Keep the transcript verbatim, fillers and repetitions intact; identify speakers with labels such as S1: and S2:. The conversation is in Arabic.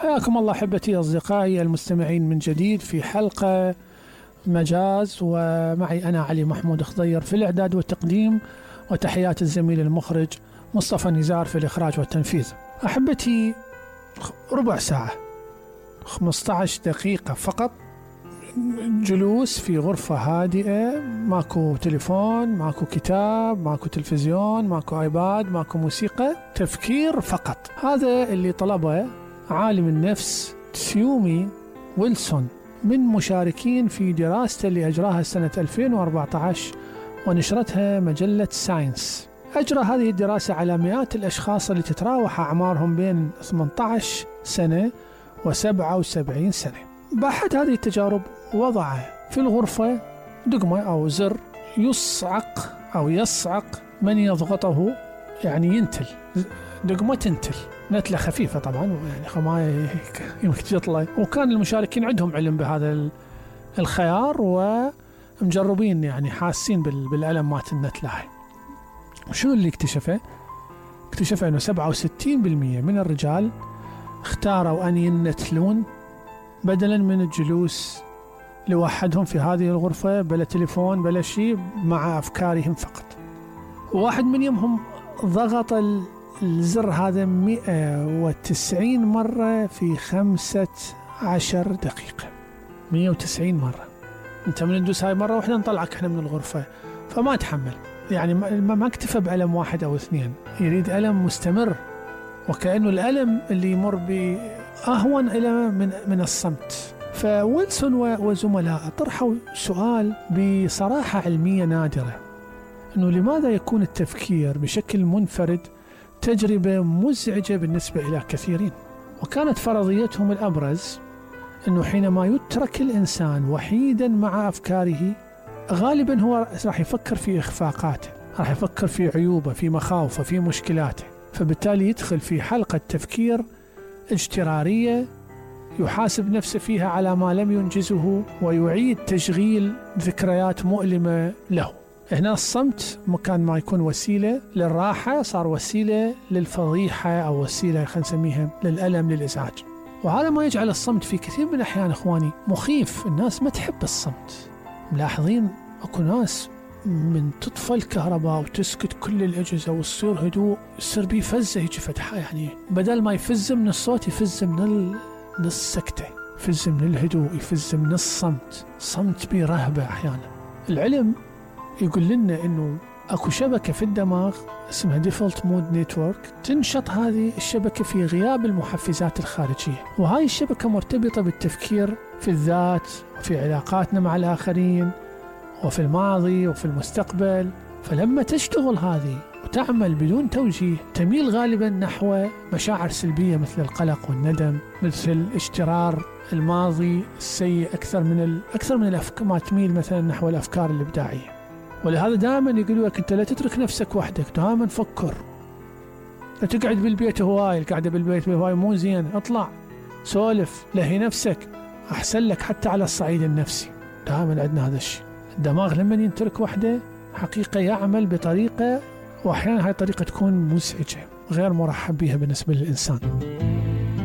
S1: حياكم الله أحبتي أصدقائي المستمعين من جديد في حلقة مجاز، ومعي أنا علي محمود خضير في الإعداد والتقديم، وتحيات الزميل المخرج مصطفى نزار في الإخراج والتنفيذ. أحبتي، ربع ساعة خمسة عشر دقيقة فقط جلوس في غرفة هادئة، ماكو تليفون، ماكو كتاب، ماكو تلفزيون، ماكو آيباد، ماكو موسيقى، تفكير فقط. هذا اللي طلبه عالم النفس تسيومي ويلسون من مشاركين في دراسته اللي أجراها سنة ألفين وأربعة عشر ونشرتها مجلة ساينس. أجرى هذه الدراسة على مئات الأشخاص اللي تتراوح أعمارهم بين ثمانية عشر سنة وسبعة وسبعين سنة. بأحد هذه التجارب وضع في الغرفة دقمة أو زر يصعق أو يصعق من يضغطه، يعني ينتل، دقمة تنتل، نتلة خفيفة طبعا، يعني خماية يمكن تطلع. وكان المشاركين عندهم علم بهذا الخيار ومجربين، يعني حاسين بالألم مات النتلة. شنو اللي اكتشفه؟ اكتشف أنه سبعة وستين بالمئة من الرجال اختاروا أن ينتلون بدلا من الجلوس لوحدهم في هذه الغرفة، بلا تليفون بلا شيء، مع أفكارهم فقط. واحد من يومهم ضغط الزر هذا مئة وتسعين مرة في خمسة عشر دقيقة. مئة وتسعين مرة. انت من ندوس هاي مرة واحدة نطلعك احنا من الغرفة، فما تحمل، يعني ما اكتفى بألم واحد أو اثنين، يريد ألم مستمر، وكأنه الألم اللي يمر بأهون إلى من من الصمت. فويلسون وزملاء طرحوا سؤال بصراحة علمية نادرة، أنه لماذا يكون التفكير بشكل منفرد تجربة مزعجة بالنسبة إلى كثيرين؟ وكانت فرضيتهم الأبرز أنه حينما يترك الإنسان وحيدا مع أفكاره، غالبا هو راح يفكر في إخفاقاته، راح يفكر في عيوبه، في مخاوفه، في مشكلاته، فبالتالي يدخل في حلقة تفكير اجترارية يحاسب نفسه فيها على ما لم ينجزه، ويعيد تشغيل ذكريات مؤلمة له. هنا الصمت مكان ما يكون وسيلة للراحة صار وسيلة للفضيحة، أو وسيلة خلينا نسميها للألم، للإزعاج. وهذا ما يجعل الصمت في كثير من الأحيان إخواني مخيف. الناس ما تحب الصمت. ملاحظين أكو ناس من تطفى الكهرباء وتسكت كل الأجهزة وتصير هدوء، يصير بيفزه يجي فتحة، يعني بدل ما يفز من الصوت يفز من ال... من السكتة، يفز من الهدوء، يفز من الصمت. صمت برهبة أحيانا. العلم يقول لنا إنه أكو شبكة في الدماغ اسمها Default Mode Network، تنشط هذه الشبكة في غياب المحفزات الخارجية، وهاي الشبكة مرتبطة بالتفكير في الذات وفي علاقاتنا مع الآخرين وفي الماضي وفي المستقبل. فلما تشتغل هذه وتعمل بدون توجيه، تميل غالبا نحو مشاعر سلبية مثل القلق والندم، مثل اشترار الماضي السيء، أكثر من ال... أكثر من الأفكار، ما تميل مثلا نحو الأفكار الإبداعية. ولهذا دائما يقولوا لك أنت لا تترك نفسك وحدك، دائما فكر، لا تقعد بالبيت هواي، القعدة بالبيت هواي مو زين، اطلع سولف، لهي نفسك، أحسن لك حتى على الصعيد النفسي. دائما عندنا هذا الشيء. الدماغ لما ينترك وحده حقيقة يعمل بطريقة، وأحيانا هاي الطريقة تكون مزعجة غير مرحب بها بالنسبة للإنسان.